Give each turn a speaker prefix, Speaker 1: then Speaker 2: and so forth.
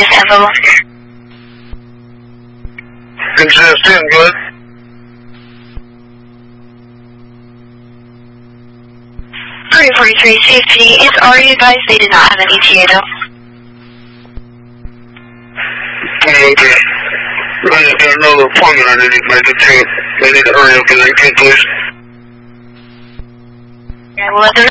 Speaker 1: is available.
Speaker 2: Consistent, good.
Speaker 1: 343 safety is already advised they did not have an ETA though.
Speaker 2: Okay. I just got another appointment I need to make it to. I need to hurry up and get please.
Speaker 1: I will let them know.